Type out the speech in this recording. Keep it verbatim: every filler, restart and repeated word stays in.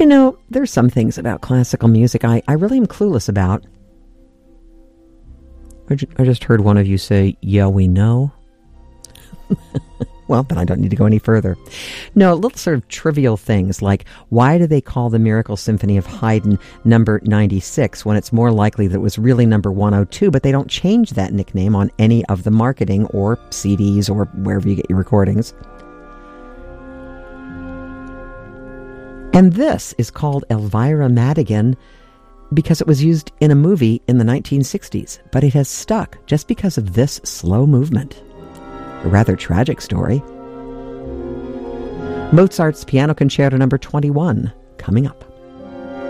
You know, there's some things about classical music I, I really am clueless about. I, ju- I just heard one of you say, yeah, we know. Well, then I don't need to go any further. No, little sort of trivial things like, why do they call the Miracle Symphony of Haydn number ninety-six when it's more likely that it was really number one oh two, but they don't change that nickname on any of the marketing or C Ds or wherever you get your recordings. And this is called Elvira Madigan because it was used in a movie in the nineteen sixties, but it has stuck just because of this slow movement. A rather tragic story. Mozart's Piano Concerto number twenty-one, coming up.